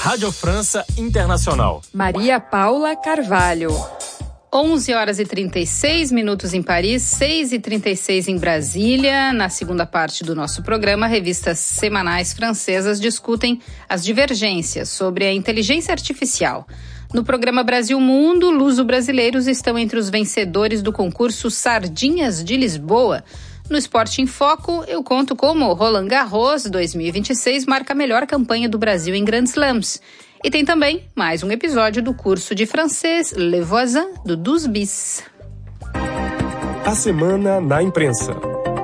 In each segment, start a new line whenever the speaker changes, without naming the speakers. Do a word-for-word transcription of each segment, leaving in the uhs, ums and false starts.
Rádio França Internacional.
Maria Paula Carvalho.
onze horas e trinta e seis minutos em Paris, seis e trinta e seis em Brasília. Na segunda parte do nosso programa, revistas semanais francesas discutem as divergências sobre a inteligência artificial. No programa Brasil Mundo, luso-brasileiros estão entre os vencedores do concurso Sardinhas de Lisboa. No Esporte em Foco, eu conto como Roland Garros dois mil e vinte e seis marca a melhor campanha do Brasil em Grand Slams. E tem também mais um episódio do curso de francês Le Voisin, do doze bis.
A semana na imprensa.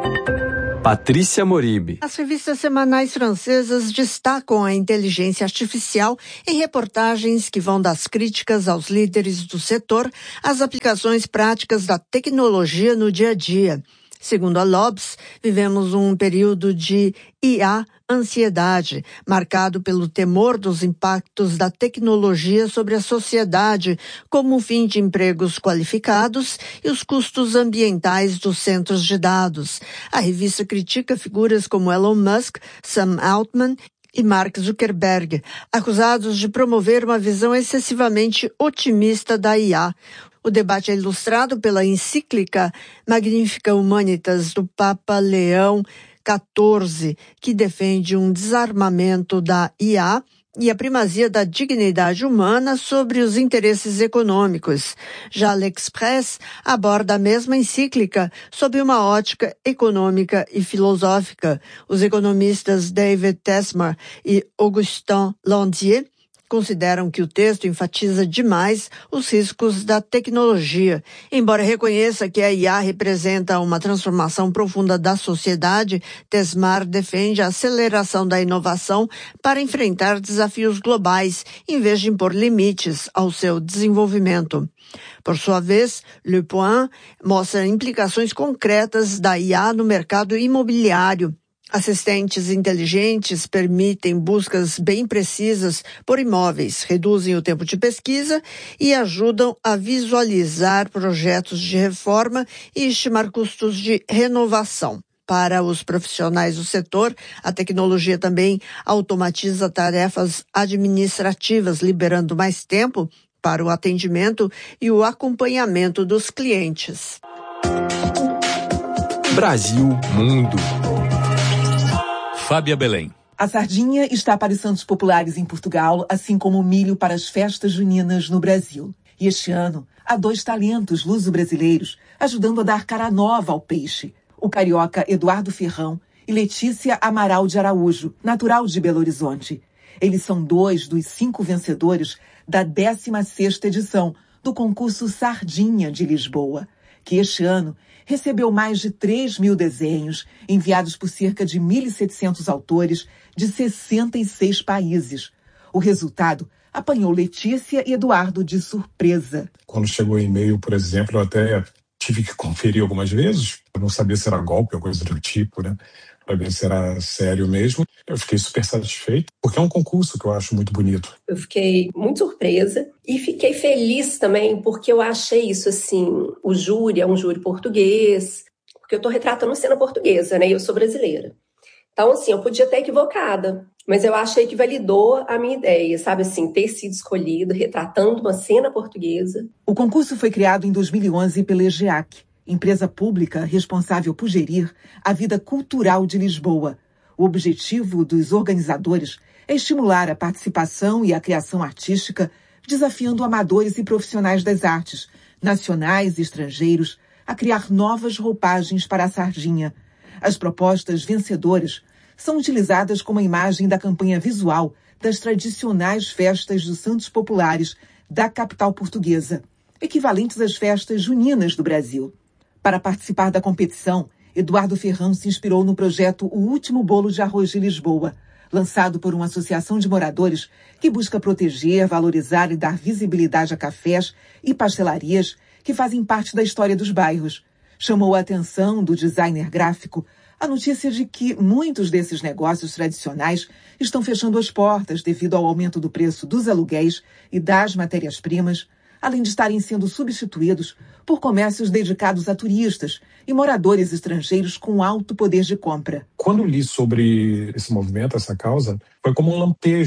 Patrícia Moribe.
As revistas semanais francesas destacam a inteligência artificial em reportagens que vão das críticas aos líderes do setor às aplicações práticas da tecnologia no dia a dia. Segundo a Lobs, vivemos um período de I A ansiedade, marcado pelo temor dos impactos da tecnologia sobre a sociedade, como o fim de empregos qualificados e os custos ambientais dos centros de dados. A revista critica figuras como Elon Musk, Sam Altman e Mark Zuckerberg, acusados de promover uma visão excessivamente otimista da I A. O debate é ilustrado pela encíclica Magnifica Humanitas do Papa Leão quatorze, que defende um desarmamento da I A e a primazia da dignidade humana sobre os interesses econômicos. Já L'Express aborda a mesma encíclica sob uma ótica econômica e filosófica. Os economistas David Tesmer e Augustin Landier consideram que o texto enfatiza demais os riscos da tecnologia. Embora reconheça que a I A representa uma transformação profunda da sociedade, Tesmar defende a aceleração da inovação para enfrentar desafios globais, em vez de impor limites ao seu desenvolvimento. Por sua vez, Le Point mostra implicações concretas da I A no mercado imobiliário. Assistentes inteligentes permitem buscas bem precisas por imóveis, reduzem o tempo de pesquisa e ajudam a visualizar projetos de reforma e estimar custos de renovação. Para os profissionais do setor, a tecnologia também automatiza tarefas administrativas, liberando mais tempo para o atendimento e o acompanhamento dos clientes.
Brasil Mundo. Fábia Belém.
A sardinha está para os santos populares em Portugal, assim como o milho para as festas juninas no Brasil. E este ano, há dois talentos luso-brasileiros ajudando a dar cara nova ao peixe. O carioca Eduardo Ferrão e Letícia Amaral de Araújo, natural de Belo Horizonte. Eles são dois dos cinco vencedores da décima sexta edição do concurso Sardinha de Lisboa, que este ano recebeu mais de três mil desenhos enviados por cerca de mil e setecentos autores de sessenta e seis países. O resultado apanhou Letícia e Eduardo de surpresa.
Quando chegou o e-mail, por exemplo, eu até tive que conferir algumas vezes, para não saber se era golpe ou coisa do tipo, né? Para ver se era sério mesmo. Eu fiquei super satisfeito, porque é um concurso que eu acho muito bonito.
Eu fiquei muito surpresa e fiquei feliz também, porque eu achei isso assim, o júri é um júri português, porque eu estou retratando cena portuguesa, né? E eu sou brasileira. Então, assim, eu podia estar equivocada, mas eu achei que validou a minha ideia, sabe assim, ter sido escolhido retratando uma cena portuguesa.
O concurso foi criado em dois mil e onze pela EGEAC, empresa pública responsável por gerir a vida cultural de Lisboa. O objetivo dos organizadores é estimular a participação e a criação artística, desafiando amadores e profissionais das artes, nacionais e estrangeiros, a criar novas roupagens para a sardinha. As propostas vencedoras são utilizadas como a imagem da campanha visual das tradicionais festas dos santos populares da capital portuguesa, equivalentes às festas juninas do Brasil. Para participar da competição, Eduardo Ferrão se inspirou no projeto O Último Bolo de Arroz de Lisboa, lançado por uma associação de moradores que busca proteger, valorizar e dar visibilidade a cafés e pastelarias que fazem parte da história dos bairros. Chamou a atenção do designer gráfico a notícia de que muitos desses negócios tradicionais estão fechando as portas devido ao aumento do preço dos aluguéis e das matérias-primas, além de estarem sendo substituídos por comércios dedicados a turistas e moradores estrangeiros com alto poder de compra.
Quando li sobre esse movimento, essa causa, foi como um lampejo,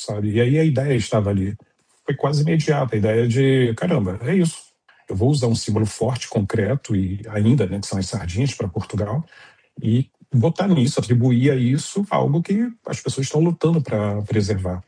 sabe? E aí a ideia estava ali. Foi quase imediata, a ideia de, caramba, é isso. Eu vou usar um símbolo forte, concreto, e ainda, né, que são as sardinhas para Portugal, e botar nisso, atribuir a isso algo que as pessoas estão lutando para preservar.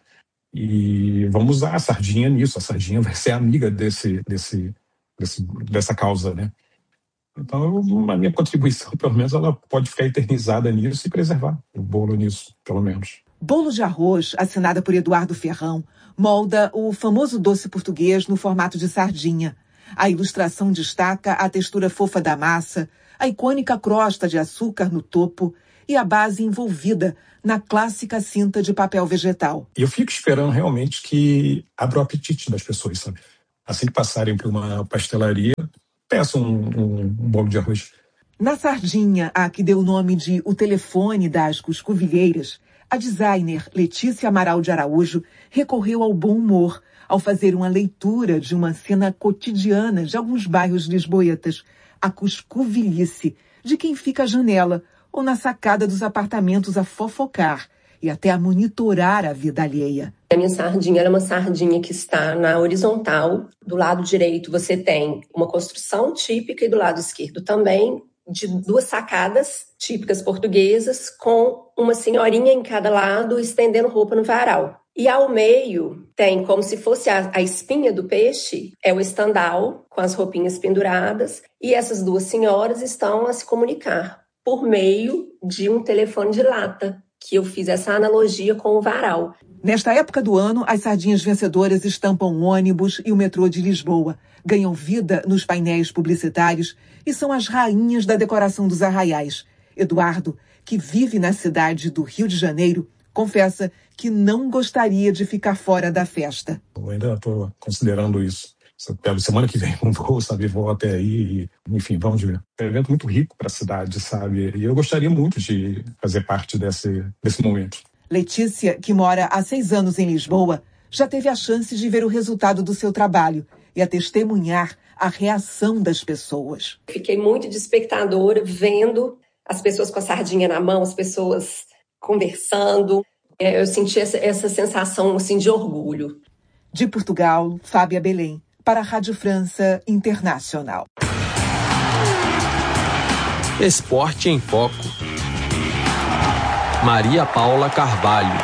E vamos usar a sardinha nisso, a sardinha vai ser amiga desse, desse, desse, dessa causa, né? Então, a minha contribuição, pelo menos, ela pode ficar eternizada nisso e preservar o bolo nisso, pelo menos.
Bolo de arroz, assinada por Eduardo Ferrão, molda o famoso doce português no formato de sardinha. A ilustração destaca a textura fofa da massa, a icônica crosta de açúcar no topo e a base envolvida na clássica cinta de papel vegetal.
E eu fico esperando realmente que abra o apetite das pessoas, sabe? Assim que passarem por uma pastelaria, peçam um, um, um bolo de arroz.
Na sardinha, a que deu o nome de O Telefone das Cuscovilheiras, a designer Letícia Amaral de Araújo recorreu ao bom humor ao fazer uma leitura de uma cena cotidiana de alguns bairros lisboetas, a cuscovilhice, de quem fica à janela ou na sacada dos apartamentos a fofocar e até a monitorar a vida alheia.
A minha sardinha era uma sardinha que está na horizontal. Do lado direito você tem uma construção típica e do lado esquerdo também, de duas sacadas típicas portuguesas, com uma senhorinha em cada lado estendendo roupa no varal. E ao meio tem como se fosse a, a espinha do peixe, é o estandal com as roupinhas penduradas, e essas duas senhoras estão a se comunicar por meio de um telefone de lata, que eu fiz essa analogia com o varal.
Nesta época do ano, as sardinhas vencedoras estampam o ônibus e o metrô de Lisboa, ganham vida nos painéis publicitários e são as rainhas da decoração dos arraiais. Eduardo, que vive na cidade do Rio de Janeiro, confessa que não gostaria de ficar fora da festa.
Eu ainda estou considerando isso. Semana que vem um voo, sabe, vou até aí, e, enfim, vamos ver. É um evento muito rico para a cidade, sabe, e eu gostaria muito de fazer parte desse, desse momento.
Letícia, que mora há seis anos em Lisboa, já teve a chance de ver o resultado do seu trabalho e a testemunhar a reação das pessoas.
Fiquei muito de espectadora, vendo as pessoas com a sardinha na mão, as pessoas conversando. Eu senti essa, essa sensação assim, de orgulho.
De Portugal, Fábia Belém, para a Rádio França Internacional.
Esporte em Foco. Maria Paula Carvalho.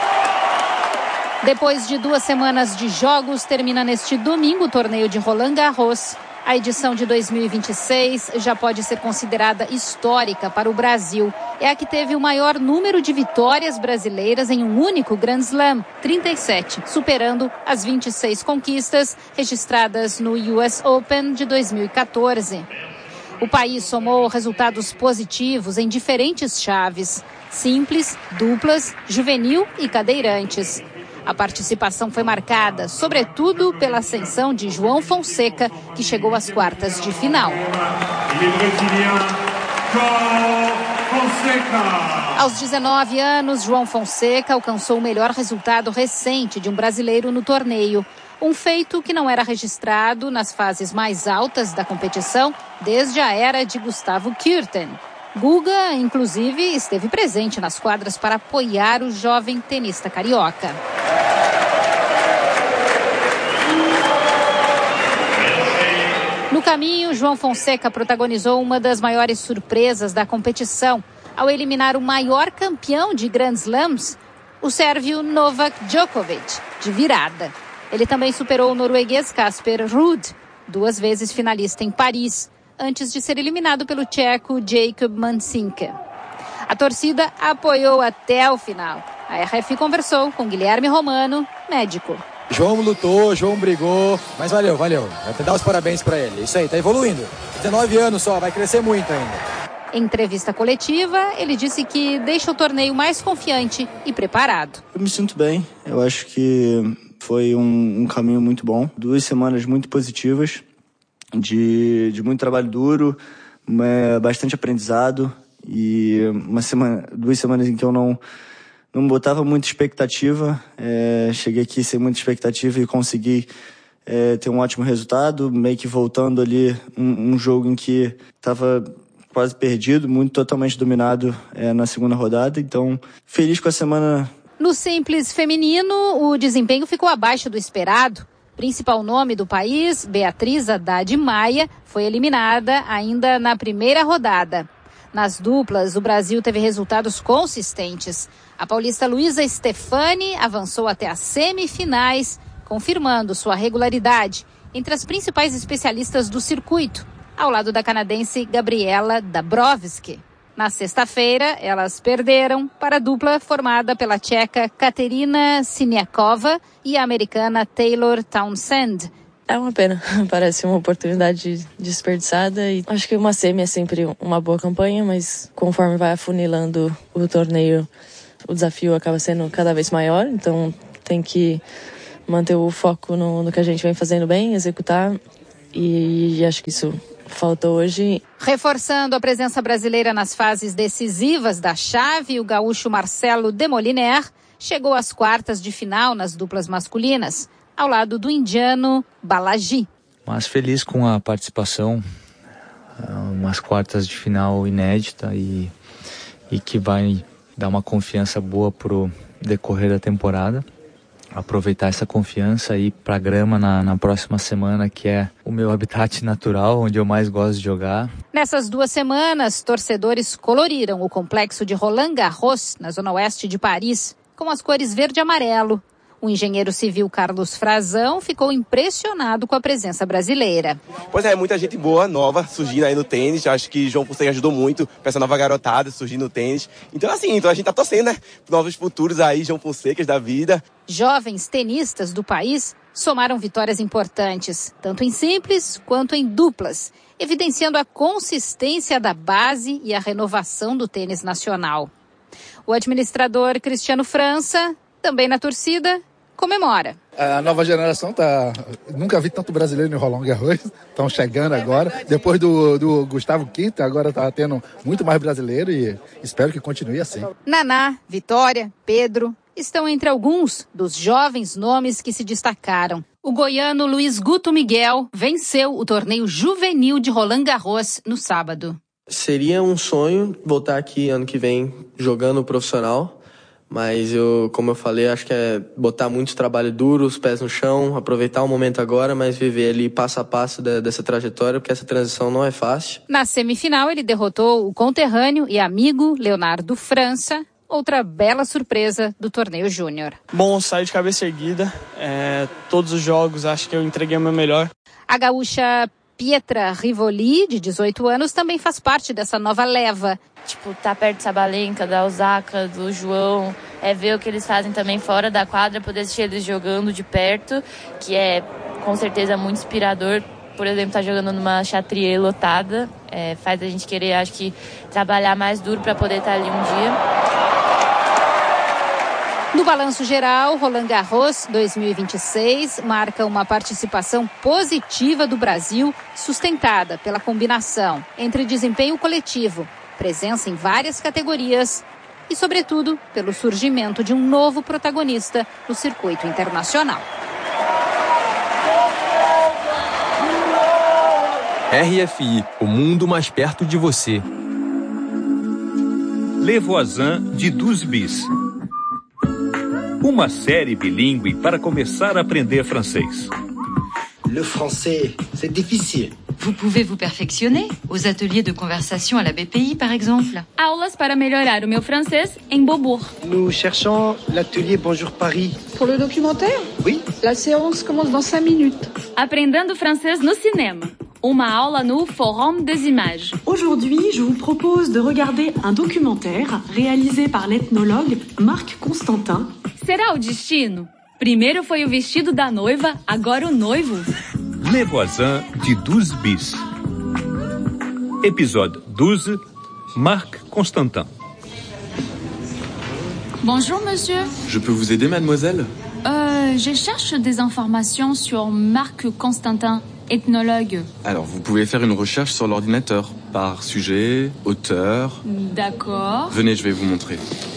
Depois de duas semanas de jogos, termina neste domingo o torneio de Roland Garros. A edição de dois mil e vinte e seis já pode ser considerada histórica para o Brasil. É a que teve o maior número de vitórias brasileiras em um único Grand Slam, trinta e sete, superando as vinte e seis conquistas registradas no U S Open de dois mil e quatorze. O país somou resultados positivos em diferentes chaves: simples, duplas, juvenil e cadeirantes. A participação foi marcada, sobretudo, pela ascensão de João Fonseca, que chegou às quartas de final. Aos dezenove anos, João Fonseca alcançou o melhor resultado recente de um brasileiro no torneio. Um feito que não era registrado nas fases mais altas da competição desde a era de Gustavo Kuerten. Guga, inclusive, esteve presente nas quadras para apoiar o jovem tenista carioca. No caminho, João Fonseca protagonizou uma das maiores surpresas da competição, ao eliminar o maior campeão de Grand Slams, o sérvio Novak Djokovic, de virada. Ele também superou o norueguês Casper Ruud, duas vezes finalista em Paris, antes de ser eliminado pelo tcheco Jakub Mansinka. A torcida apoiou até o final. A R F conversou com Guilherme Romano, médico.
João lutou, João brigou, mas valeu, valeu. Vou até dar os parabéns para ele. Isso aí, tá evoluindo. dezenove anos só, vai crescer muito ainda.
Em entrevista coletiva, ele disse que deixa o torneio mais confiante e preparado.
Eu me sinto bem. Eu acho que foi um, um caminho muito bom. Duas semanas muito positivas, de, de muito trabalho duro, uma, bastante aprendizado e uma semana, duas semanas em que eu não... Não botava muita expectativa, é, cheguei aqui sem muita expectativa e consegui é, ter um ótimo resultado, meio que voltando ali um, um jogo em que estava quase perdido, muito totalmente dominado é, na segunda rodada. Então, feliz com a semana
No simples feminino, o desempenho ficou abaixo do esperado. Principal nome do país, Beatriz Haddad Maia, foi eliminada ainda na primeira rodada. Nas duplas, o Brasil teve resultados consistentes. A paulista Luísa Stefani avançou até as semifinais, confirmando sua regularidade entre as principais especialistas do circuito, ao lado da canadense Gabriela Dabrowski. Na sexta-feira, elas perderam para a dupla formada pela tcheca Katerina Siniakova e a americana Taylor Townsend.
É uma pena, parece uma oportunidade desperdiçada e acho que uma semi é sempre uma boa campanha, mas conforme vai afunilando o torneio, o desafio acaba sendo cada vez maior, então tem que manter o foco no, no que a gente vem fazendo bem, executar, e acho que isso falta hoje.
Reforçando a presença brasileira nas fases decisivas da chave, o gaúcho Marcelo Demoliner chegou às quartas de final nas duplas masculinas, ao lado do indiano Balaji.
Mas feliz com a participação, umas quartas de final inédita e, e que vai dar uma confiança boa pro decorrer da temporada. Aproveitar essa confiança e ir para a grama na, na próxima semana, que é o meu habitat natural, onde eu mais gosto de jogar.
Nessas duas semanas, torcedores coloriram o complexo de Roland Garros, na zona oeste de Paris, com as cores verde e amarelo. O engenheiro civil Carlos Frazão ficou impressionado com a presença brasileira.
Pois é, muita gente boa, nova, surgindo aí no tênis. Acho que João Fonseca ajudou muito para essa nova garotada surgir no tênis. Então assim, então a gente tá torcendo, né? Novos futuros aí, João Fonsecas da vida.
Jovens tenistas do país somaram vitórias importantes, tanto em simples quanto em duplas, evidenciando a consistência da base e a renovação do tênis nacional. O administrador Cristiano França, também na torcida, comemora.
A nova geração tá... Nunca vi tanto brasileiro no Roland Garros. Estão chegando agora. Depois do, do Gustavo Quinta, agora tá tendo muito mais brasileiro e espero que continue assim.
Naná, Vitória, Pedro estão entre alguns dos jovens nomes que se destacaram. O goiano Luiz Guto Miguel venceu o torneio juvenil de Roland Garros no sábado.
Seria um sonho voltar aqui ano que vem jogando profissional. Mas eu, como eu falei, acho que é botar muito trabalho duro, os pés no chão, aproveitar o momento agora, mas viver ali passo a passo de, dessa trajetória, porque essa transição não é fácil.
Na semifinal, ele derrotou o conterrâneo e amigo Leonardo França, outra bela surpresa do torneio júnior.
Bom, saí de cabeça erguida, é, todos os jogos acho que eu entreguei o meu melhor.
A gaúcha Pietra Rivoli, de dezoito anos, também faz parte dessa nova leva.
Tipo, tá perto de Sabalenka, da Osaka, do João, é ver o que eles fazem também fora da quadra, poder assistir eles jogando de perto, que é com certeza muito inspirador. Por exemplo, tá jogando numa Chatrier lotada, é, faz a gente querer, acho que, trabalhar mais duro para poder estar ali um dia.
No balanço geral, Roland Garros dois mil e vinte e seis marca uma participação positiva do Brasil, sustentada pela combinação entre desempenho coletivo, presença em várias categorias e, sobretudo, pelo surgimento de um novo protagonista no circuito internacional.
R F I, o mundo mais perto de você.
Le Voisin de douze bis. Uma série bilíngue para começar a aprender francês.
Le français, c'est difficile.
Vous pouvez vous perfectionner aux ateliers de conversation à la B P I, par exemple.
Aulas para melhorar o meu francês em Beaubourg.
Nous cherchons l'atelier Bonjour Paris.
Pour le documentaire?
Oui.
La séance commence dans cinq minutes.
Aprendendo francês no cinema. Uma aula no Forum des Images.
Aujourd'hui, je vous propose de regarder un documentaire réalisé par l'ethnologue Marc Constantin.
Será o destino? Primeiro foi o vestido da noiva, agora o noivo.
Le Voisin de douze bis. Épisode douze, Marc Constantin.
Bonjour, monsieur.
Je peux vous aider, mademoiselle?
Euh, je cherche des informations sur Marc Constantin, ethnologue.
Alors, vous pouvez faire une recherche sur l'ordinateur, par sujet, auteur...
D'accord.
Venez, je vais vous montrer.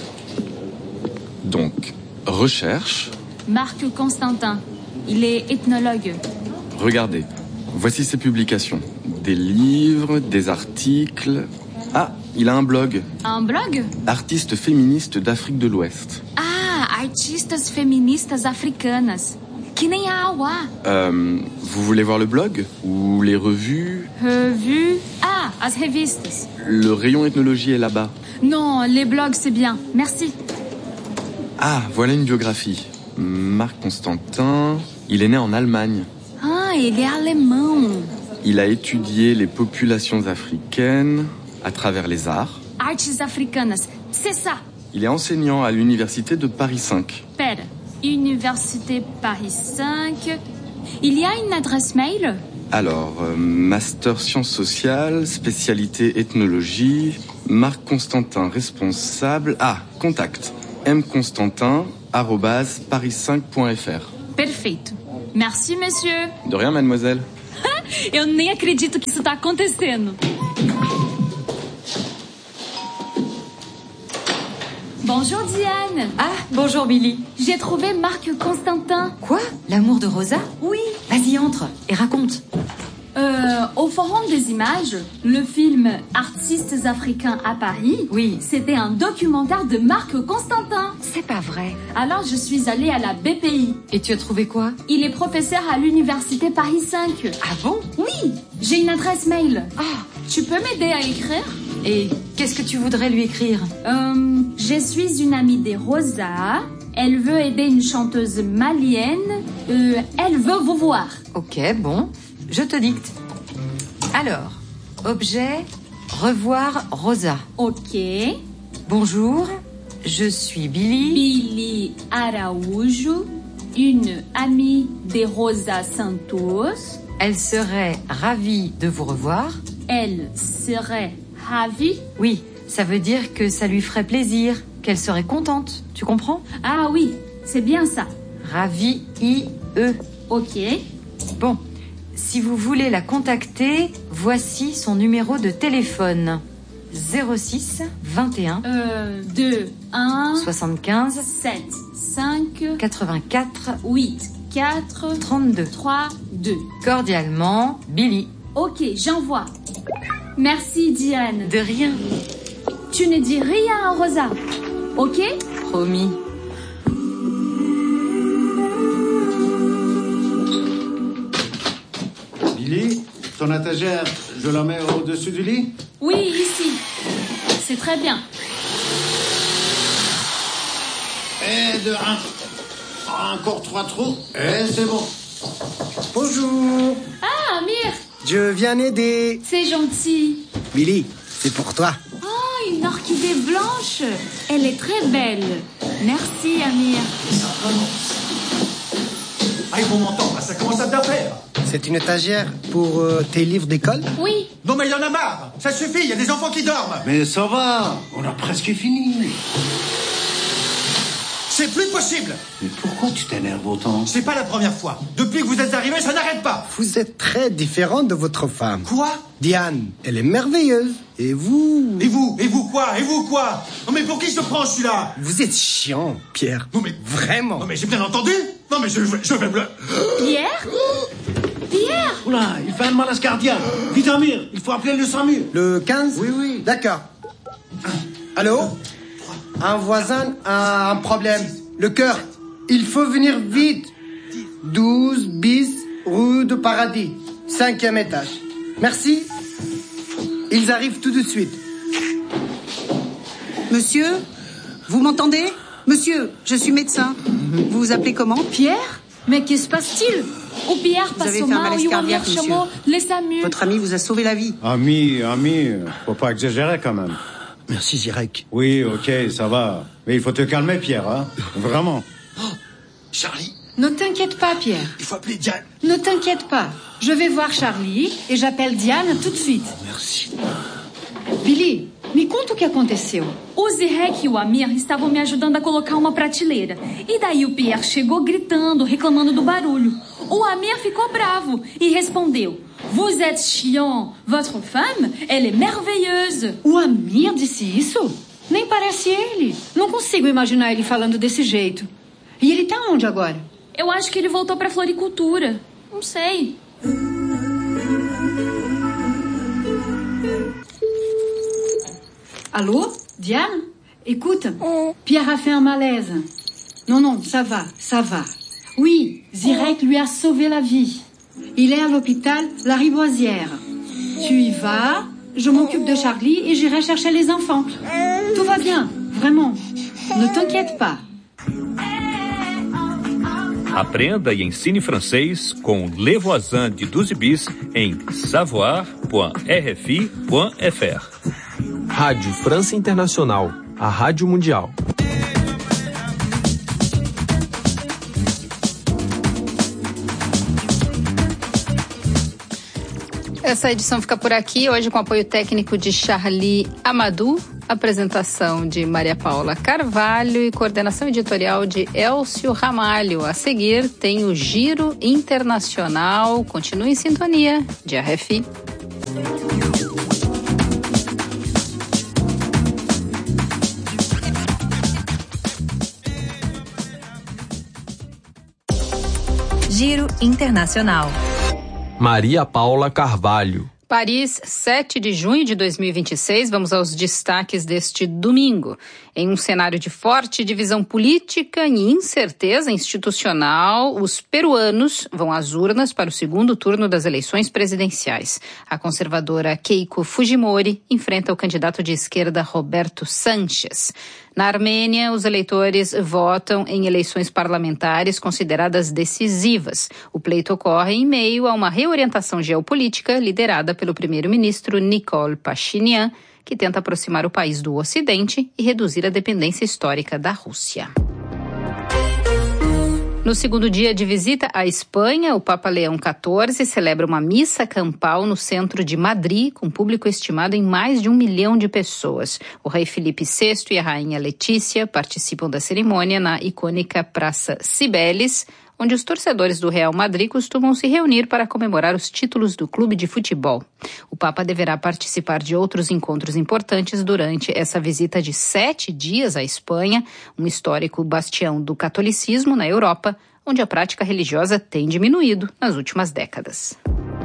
Donc, recherche...
Marc Constantin, il est ethnologue.
Regardez, voici ses publications. Des livres, des articles... Ah, il a un blog.
Un blog?
Artiste féministe d'Afrique de l'Ouest.
Ah, Artistas feministas africanas. Que nem a Awa.
Euh, vous voulez voir le blog ou les revues?
Revue. Ah, as revistas.
Le rayon ethnologie est là-bas.
Non, les blogs c'est bien. Merci.
Ah, voilà une biographie. Marc Constantin, il est né en Allemagne.
Ah, il est allemand.
Il a étudié les populations africaines à travers les arts.
Artes africanas, c'est ça.
Il est enseignant à l'université de Paris cinq.
Pera, Université Paris cinq. Il y a une adresse mail?
Alors, euh, master sciences sociales, spécialité ethnologie, Marc Constantin responsable. Ah, contact. mconstantin arobase paris cinq point f r.
Perfeito. Merci, monsieur.
De rien, mademoiselle.
Eu nem acredito que isso tá acontecendo. Bonjour Diane.
Ah, bonjour Billy.
J'ai trouvé Marc Constantin.
Quoi? L'amour de Rosa?
Oui.
Vas-y, entre et raconte.
Euh, au Forum des images, le film Artistes africains à Paris,
oui,
c'était un documentaire de Marc Constantin.
C'est pas vrai.
Alors je suis allée à la B P I.
Et tu as trouvé quoi?
Il est professeur à l'université Paris cinq.
Ah bon?
Oui, j'ai une adresse mail.
Ah,
tu peux m'aider à écrire?
Et qu'est-ce que tu voudrais lui écrire?
Euh, je suis une amie de Rosa. Elle veut aider une chanteuse malienne. Euh, elle veut vous voir.
Ok, bon. Je te dicte. Alors, objet, revoir Rosa.
Ok.
Bonjour, je suis Billy.
Billy Araújo, une amie de Rosa Santos.
Elle serait ravie de vous revoir.
Elle serait ravie?
Oui, ça veut dire que ça lui ferait plaisir, qu'elle serait contente. Tu comprends?
Ah oui, c'est bien ça.
Ravie, I E.
Ok.
Bon. Si vous voulez la contacter, voici son numéro de téléphone. zéro six vingt et un
Euh, deux, un
soixante-quinze
sept, cinq
quatre-vingt-quatre
huit, quatre
trente-deux
trois, deux.
Cordialement, Billy.
Ok, j'envoie. Merci Diane.
De rien.
Tu ne dis rien à Rosa, ok?
Promis.
Billy, ton étagère, je la mets au-dessus du lit?
Oui, ici. C'est très bien.
Et de un. Encore trois trous. Et c'est bon. Bonjour.
Ah, Amir.
Je viens aider.
C'est gentil.
Billy, c'est pour toi.
Oh, une orchidée blanche. Elle est très belle. Merci, Amir.
Ah, il faut m'entendre, ça commence à bien faire.
C'est une étagère pour euh, tes livres d'école?
Oui.
Non mais il y en a marre. Ça suffit, il y a des enfants qui dorment.
Mais ça va, on a presque fini.
C'est plus possible.
Mais pourquoi tu t'énerves autant?
C'est pas la première fois. Depuis que vous êtes arrivés, ça n'arrête pas.
Vous êtes très différent de votre femme.
Quoi?
Diane, elle est merveilleuse. Et vous?
Et vous? Et vous quoi? Et vous quoi? Non mais pour qui se prend celui-là?
Vous êtes chiant, Pierre.
Non mais...
Vraiment.
Non mais j'ai bien entendu. Non mais je, je, je vais me...
Pierre? Pierre?
Oula, il fait un malaise cardiaque. Vite, Amir, il faut appeler le SAMU. Le quinze? Oui, oui. D'accord. Allô? Un voisin a un problème. Le cœur. Il faut venir vite. douze bis, rue de Paradis. Cinquième étage. Merci. Ils arrivent tout de suite.
Monsieur, vous m'entendez? Monsieur, je suis médecin. Vous vous appelez comment?
Pierre? Mais que se passe-t-il? O Pierre
Vous avez
passou
fait un
mal
malaise
e o Amir
cardiaque, monsieur.
chamou les SAMU.
Votre ami vous a sauvé la vie.
Ami, ami, faut pas exagérer quand même. Merci, Zirek. Oui, ok, ça va. Mais il faut te calmer, Pierre, hein. Vraiment.
Oh, Charlie.
Ne t'inquiète pas, Pierre.
Il faut appeler Diane.
Ne t'inquiète pas. Je vais voir Charlie e j'appelle Diane tout de suite.
Merci.
Billy, me conta o que aconteceu.
O Zirek e o Amir estavam me ajudando a colocar uma prateleira. E daí o Pierre chegou gritando, reclamando do barulho. O Amir ficou bravo e respondeu: Vous êtes chiant. Votre femme, elle est merveilleuse.
O Amir disse isso? Nem parece ele. Não consigo imaginar ele falando desse jeito. E ele tá onde agora?
Eu acho que ele voltou pra floricultura. Não sei.
Allô? Diane? Écoute, Pierre a fait un malaise. Non, non, ça va, ça va. Oui, Zirek lui a sauvé la vie. Il est à l'hôpital La Riboisière. Tu y vas, je m'occupe de Charlie et j'irai chercher les enfants. Tout va bien, vraiment. Ne t'inquiète pas.
Aprenda e ensine francês com Le Voisin de doze bis em savoir ponto r f i ponto f r.
Rádio França Internacional, a rádio mundial.
Essa edição fica por aqui, hoje com apoio técnico de Charlie Amadou, apresentação de Maria Paula Carvalho e coordenação editorial de Elcio Ramalho. A seguir tem o Giro Internacional. Continue em sintonia de R F I.
Giro Internacional.
Maria Paula Carvalho.
Paris, sete de junho de dois mil e vinte e seis, vamos aos destaques deste domingo. Em um cenário de forte divisão política e incerteza institucional, os peruanos vão às urnas para o segundo turno das eleições presidenciais. A conservadora Keiko Fujimori enfrenta o candidato de esquerda Roberto Sánchez. Na Armênia, os eleitores votam em eleições parlamentares consideradas decisivas. O pleito ocorre em meio a uma reorientação geopolítica liderada pelo primeiro-ministro Nikol Pashinyan, que tenta aproximar o país do Ocidente e reduzir a dependência histórica da Rússia. No segundo dia de visita à Espanha, o Papa Leão quatorze celebra uma missa campal no centro de Madrid, com público estimado em mais de um milhão de pessoas. O rei Felipe sexto e a rainha Letícia participam da cerimônia na icônica Praça Cibeles, onde os torcedores do Real Madrid costumam se reunir para comemorar os títulos do clube de futebol. O Papa deverá participar de outros encontros importantes durante essa visita de sete dias à Espanha, um histórico bastião do catolicismo na Europa, onde a prática religiosa tem diminuído nas últimas décadas.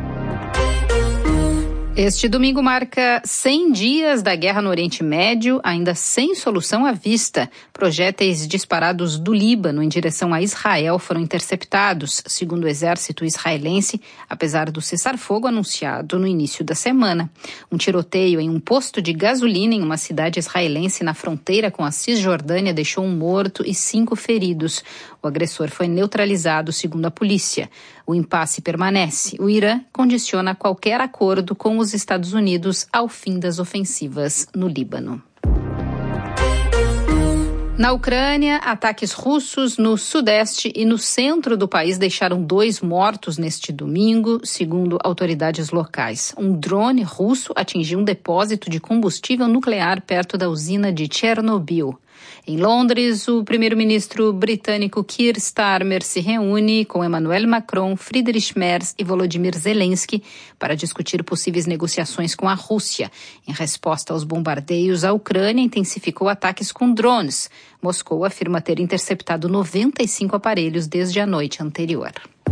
Este domingo marca cem dias da guerra no Oriente Médio, ainda sem solução à vista. Projéteis disparados do Líbano em direção a Israel foram interceptados, segundo o exército israelense, apesar do cessar-fogo anunciado no início da semana. Um tiroteio em um posto de gasolina em uma cidade israelense na fronteira com a Cisjordânia deixou um morto e cinco feridos. O agressor foi neutralizado, segundo a polícia. O impasse permanece. O Irã condiciona qualquer acordo com os Estados Unidos ao fim das ofensivas no Líbano. Na Ucrânia, ataques russos no sudeste e no centro do país deixaram dois mortos neste domingo, segundo autoridades locais. Um drone russo atingiu um depósito de combustível nuclear perto da usina de Chernobyl. Em Londres, o primeiro-ministro britânico Keir Starmer se reúne com Emmanuel Macron, Friedrich Merz e Volodymyr Zelensky para discutir possíveis negociações com a Rússia. Em resposta aos bombardeios, a Ucrânia intensificou ataques com drones. Moscou afirma ter interceptado noventa e cinco aparelhos desde a noite anterior.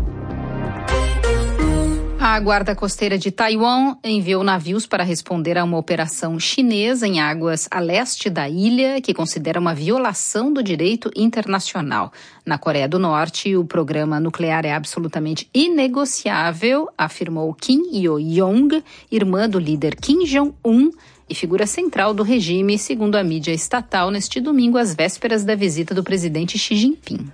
A Guarda Costeira de Taiwan enviou navios para responder a uma operação chinesa em águas a leste da ilha, que considera uma violação do direito internacional. Na Coreia do Norte, o programa nuclear é absolutamente inegociável, afirmou Kim Yo-jong, irmã do líder Kim Jong-un e figura central do regime, segundo a mídia estatal, neste domingo, às vésperas da visita do presidente Xi Jinping.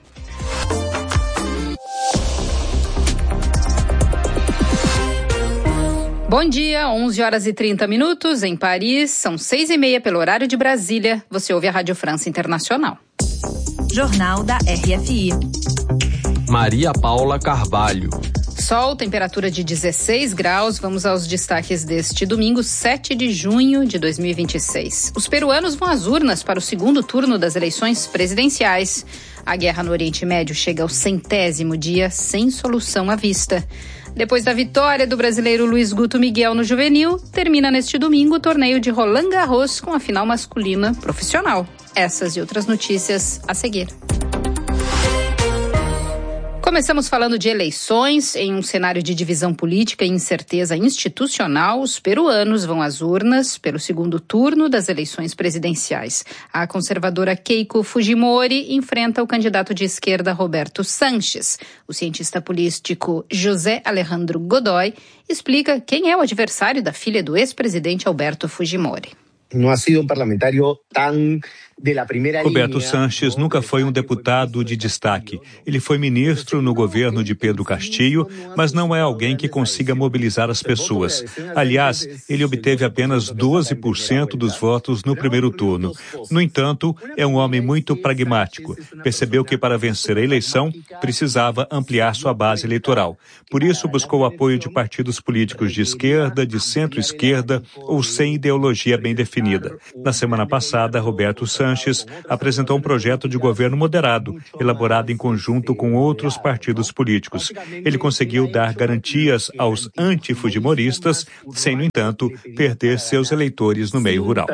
Bom dia, onze horas e trinta minutos em Paris, são seis e meia pelo horário de Brasília. Você ouve a Rádio França Internacional.
Jornal da R F I.
Maria Paula Carvalho.
Sol, temperatura de dezesseis graus. Vamos aos destaques deste domingo, sete de junho de dois mil e vinte e seis. Os peruanos vão às urnas para o segundo turno das eleições presidenciais. A guerra no Oriente Médio chega ao centésimo dia sem solução à vista. Depois da vitória do brasileiro Luiz Guto Miguel no Juvenil, termina neste domingo o torneio de Roland Garros com a final masculina profissional. Essas e outras notícias a seguir. Começamos falando de eleições. Em um cenário de divisão política e incerteza institucional, os peruanos vão às urnas pelo segundo turno das eleições presidenciais. A conservadora Keiko Fujimori enfrenta o candidato de esquerda Roberto Sanches. O cientista político José Alejandro Godoy explica quem é o adversário da filha do ex-presidente Alberto Fujimori.
Não ha sido um parlamentário tão de la primeira
Roberto
linha.
Sanches nunca foi um deputado de destaque. Ele foi ministro no governo de Pedro Castillo, mas não é alguém que consiga mobilizar as pessoas. Aliás, ele obteve apenas doze por cento dos votos no primeiro turno. No entanto, é um homem muito pragmático. Percebeu que para vencer a eleição, precisava ampliar sua base eleitoral. Por isso, buscou o apoio de partidos políticos de esquerda, de centro-esquerda ou sem ideologia bem definida. Na semana passada, Roberto Sanches apresentou um projeto de governo moderado, elaborado em conjunto com outros partidos políticos. Ele conseguiu dar garantias aos antifujimoristas, sem, no entanto, perder seus eleitores no meio rural.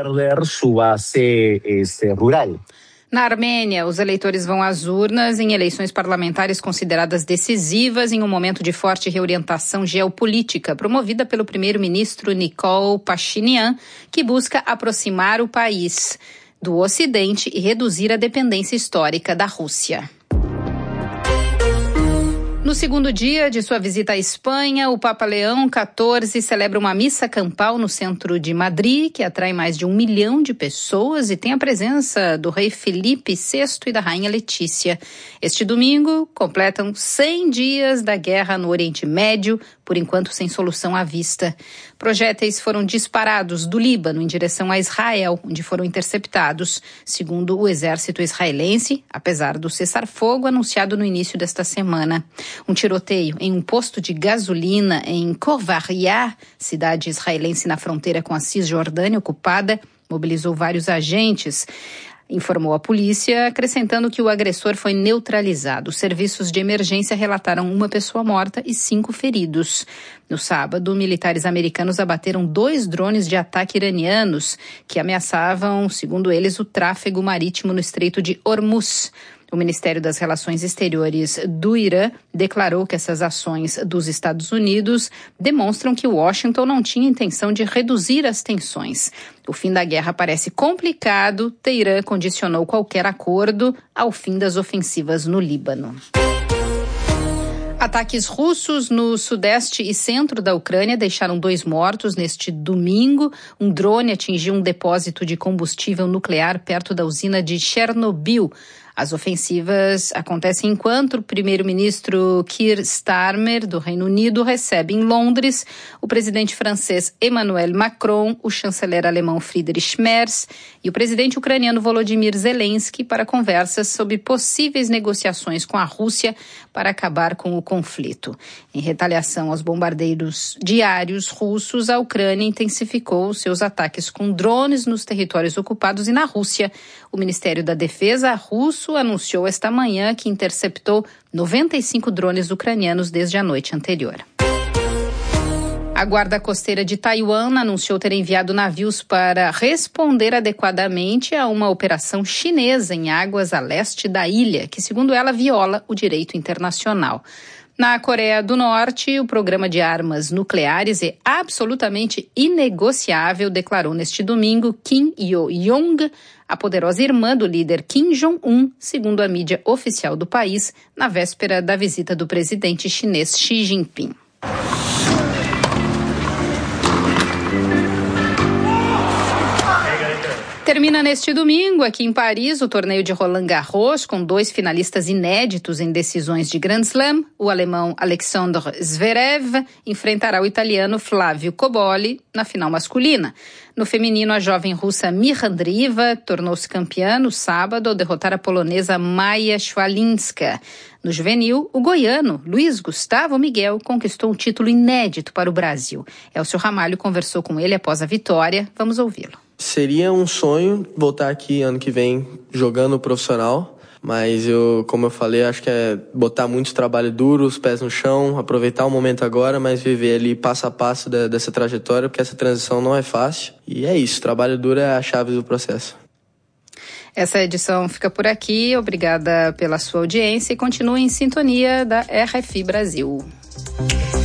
Na Armênia, os eleitores vão às urnas em eleições parlamentares consideradas decisivas em um momento de forte reorientação geopolítica, promovida pelo primeiro-ministro Nikol Pashinyan, que busca aproximar o país do Ocidente e reduzir a dependência histórica da Rússia. No segundo dia de sua visita à Espanha, o Papa Leão quatorze celebra uma missa campal no centro de Madrid, que atrai mais de um milhão de pessoas e tem a presença do rei Felipe sexto e da rainha Letícia. Este domingo, completam cem dias da guerra no Oriente Médio, por enquanto sem solução à vista. Projéteis foram disparados do Líbano em direção a Israel, onde foram interceptados, segundo o exército israelense, apesar do cessar-fogo anunciado no início desta semana. Um tiroteio em um posto de gasolina em Khor-Varia, cidade israelense na fronteira com a Cisjordânia ocupada, mobilizou vários agentes, informou a polícia, acrescentando que o agressor foi neutralizado. Os serviços de emergência relataram uma pessoa morta e cinco feridos. No sábado, militares americanos abateram dois drones de ataque iranianos que ameaçavam, segundo eles, o tráfego marítimo no Estreito de Hormuz. O Ministério das Relações Exteriores do Irã declarou que essas ações dos Estados Unidos demonstram que Washington não tinha intenção de reduzir as tensões. O fim da guerra parece complicado. Teherã condicionou qualquer acordo ao fim das ofensivas no Líbano. Ataques russos no sudeste e centro da Ucrânia deixaram dois mortos neste domingo. Um drone atingiu um depósito de combustível nuclear perto da usina de Chernobyl. As ofensivas acontecem enquanto o primeiro-ministro Keir Starmer, do Reino Unido, recebe em Londres o presidente francês Emmanuel Macron, o chanceler alemão Friedrich Merz e o presidente ucraniano Volodymyr Zelensky para conversas sobre possíveis negociações com a Rússia para acabar com o conflito. Em retaliação aos bombardeiros diários russos, a Ucrânia intensificou seus ataques com drones nos territórios ocupados e na Rússia. O Ministério da Defesa russo anunciou esta manhã que interceptou noventa e cinco drones ucranianos desde a noite anterior. A Guarda Costeira de Taiwan anunciou ter enviado navios para responder adequadamente a uma operação chinesa em águas a leste da ilha, que, segundo ela, viola o direito internacional. Na Coreia do Norte, o programa de armas nucleares é absolutamente inegociável, declarou neste domingo Kim Yo-jong, a poderosa irmã do líder Kim Jong-un, segundo a mídia oficial do país, na véspera da visita do presidente chinês Xi Jinping. Termina neste domingo, aqui em Paris, o torneio de Roland Garros, com dois finalistas inéditos em decisões de Grand Slam. O alemão Alexander Zverev enfrentará o italiano Flávio Cobolli na final masculina. No feminino, a jovem russa Micha Andreeva tornou-se campeã no sábado ao derrotar a polonesa Maja Szwalinska. No juvenil, o goiano Luiz Gustavo Miguel conquistou um título inédito para o Brasil. Elcio Ramalho conversou com ele após a vitória. Vamos ouvi-lo.
Seria um sonho voltar aqui ano que vem jogando profissional, mas eu, como eu falei, acho que é botar muito trabalho duro, os pés no chão, aproveitar o momento agora, mas viver ali passo a passo de, dessa trajetória, porque essa transição não é fácil. E é isso, trabalho duro é a chave do processo.
Essa edição fica por aqui. Obrigada pela sua audiência e continue em sintonia da R F I Brasil.